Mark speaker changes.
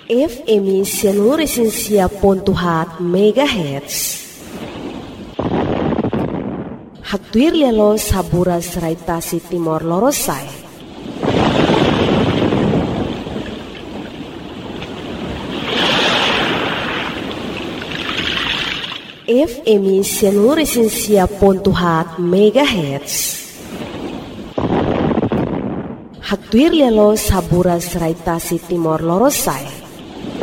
Speaker 1: FM Sianuresensia.hat MHz. Haktuir lelo saburas raitasi Timor Lorosai. FM Sianuresensia.hat MHz. Haktuir lelo saburas raitasi Timor Lorosai.